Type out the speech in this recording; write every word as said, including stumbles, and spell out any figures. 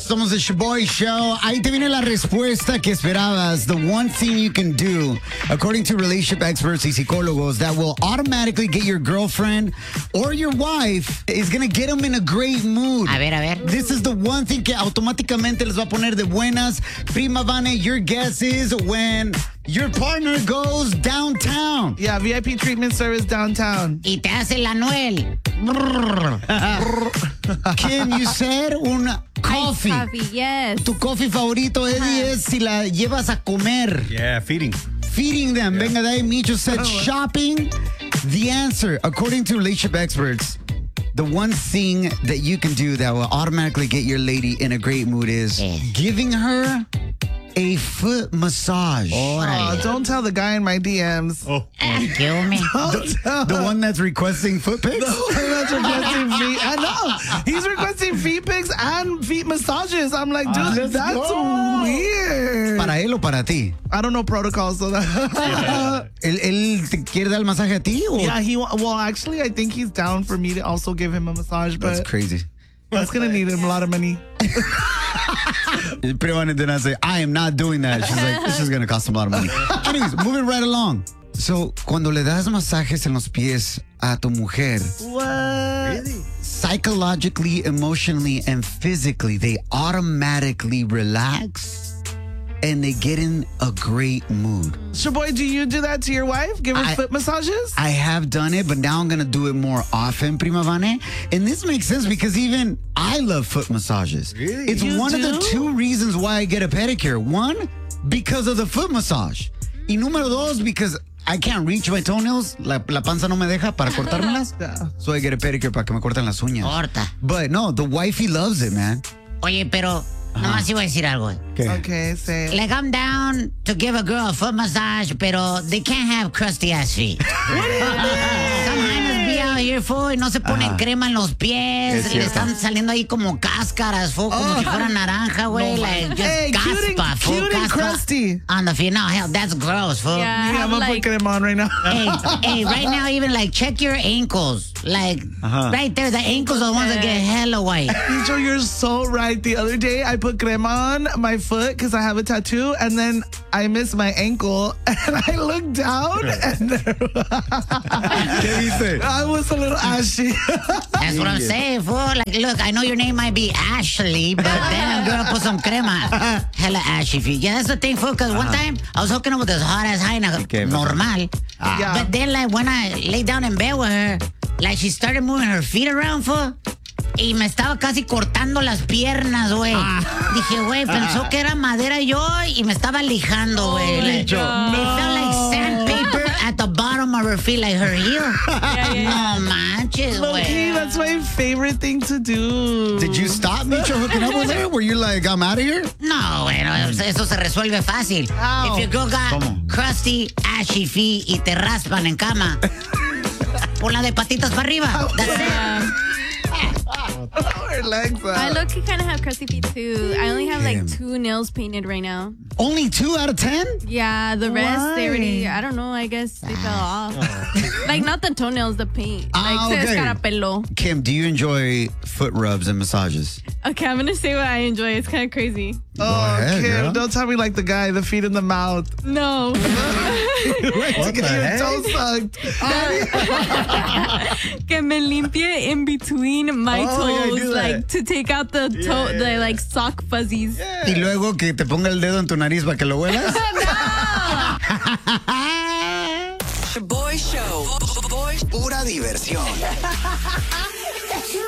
Somos el Shoboy Show. Ahí te viene la respuesta que esperabas. The one thing you can do, according to relationship experts y psicólogos, that will automatically get your girlfriend or your wife is going to get them in a great mood. A ver, a ver. This is the one thing que automáticamente les va a poner de buenas. Prima Vane, your guess is when your partner goes downtown. Yeah, V I P treatment service downtown. Y te hace la Noel. Kim, you said un coffee. Coffee, yes. Tu coffee favorito, Eddie, es si la llevas a comer. Yeah, feeding. Feeding them. Yeah. Venga de ahí. Micho said shopping. The answer, according to relationship experts, the one thing that you can do that will automatically get your lady in a great mood is Yeah. giving her a foot massage. Oh, don't tell the guy in my D Ms. Oh. Kill me. The, the one that's requesting foot pics? That's requesting feet. I know. He's requesting feet pics and feet massages. I'm like, dude, Let's that's go. weird. ¿Para él o para ti? I don't know protocols, so that. ¿Él, él te quiere dar el masaje a ti? O? Yeah, he. wa- Well, actually, I think he's down for me to also give him a massage, That's but crazy. that's gonna need him a lot of money. Prima did not say, I am not doing that. She's like, this is going to cost him a lot of money. Anyways, moving right along. So, cuando le das masajes en los pies a tu mujer, What? psychologically, emotionally, and physically, they automatically relax and they get in a great mood. Shaboy, do you do that to your wife? Give her I- foot massages? I have done it, but now I'm going to do it more often, Prima Vane. And this makes sense because even I love foot massages. Really? It's You one of the do? two reasons why I get a pedicure. One, because of the foot massage. Y número dos, because I can't reach my toenails. La, la panza no me deja para cortármelas. Yeah. So I get a pedicure para que me corten las uñas. Corta. But no, the wifey loves it, man. Oye, pero nomás iba a decir algo. Okay, say. Like, I'm down to give a girl a foot massage, pero they can't have crusty ass feet. Some hyenas be out here, fool, y no se ponen crema en los pies. Es Le cierto. están saliendo ahí como cáscaras, fool, como si fuera naranja, güey. Like, just Hey, cute and- caspa, fool, cute and caspa crusty. on the feet. No, hell, that's gross, fool. Yeah, I Yeah, have I'm gonna like, put him on right now. Hey, hey, right now, even like check your ankles. Like, Uh-huh. right there, the ankles are the ones that get hella white. Micho, you're so right. The other day, I put crema on my foot because I have a tattoo, and then I missed my ankle, and I looked down, and there, ¿Qué dice? I was a little ashy. That's what I'm saying, fool. Like, look, I know your name might be Ashley, but damn, girl, put some crema. Hella ashy feet. Yeah, that's the thing, fool, because one time I was hooking up with this hot-ass hyena, Okay, but- normal. Yeah. But then, like, when I lay down in bed with her, like, she started moving her feet around, fool. Y me estaba casi cortando las piernas, güey. Dije, güey, pensó que era madera yo y me estaba lijando, güey. Like, it felt like sandpaper at the bottom of her feet, like her heel. yeah, yeah. No manches, Low-key, güey. that's my favorite thing to do. Did you stop Micho hooking up with her? Were you like, I'm out of here? No, bueno, eso se resuelve fácil. How? If your girl got ¿Cómo? crusty, ashy feet y te raspan en cama, ponla de patitas para arriba. That's it. Yeah. Her legs out. I look kind of have crusty feet too. I only have Damn. like two nails painted right now. Only two out of ten? Yeah, the rest they Why? already. I don't know. I guess they fell off. Like not the toenails, the paint. Ah, Like se okay. escarapeló. Kim, do you enjoy foot rubs and massages? Okay, I'm gonna say what I enjoy. It's kind of crazy. Oh, ahead, Kim, girl. don't tell me like the guy, the feet in the mouth. No. What the Your heck? toe sucked. Que me limpie in between my Oh, yeah, toes, do that. like to take out the toe, the like sock fuzzies. Y luego que te ponga el dedo en tu nariz para que lo huelas. Boy Show. Boy, Pura diversión.